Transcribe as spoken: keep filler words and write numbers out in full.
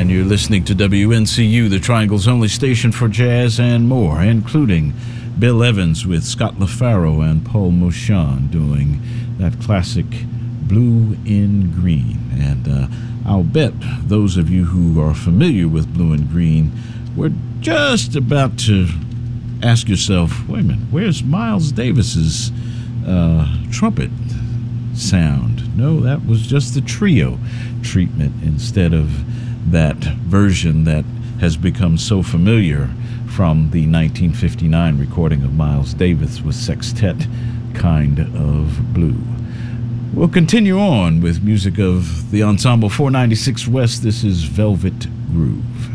And you're listening to W N C U, the Triangle's only station for jazz and more, including Bill Evans with Scott LaFaro and Paul Motian doing that classic Blue in Green. And uh, I'll bet those of you who are familiar with Blue in Green were just about to ask yourself, wait a minute, where's Miles Davis's uh, trumpet sound? No, that was just the trio treatment instead of that version that has become so familiar from the nineteen fifty-nine recording of Miles Davis with Sextet Kind of Blue. We'll continue on with music of the Ensemble four ninety-six West. This is Velvet Groove.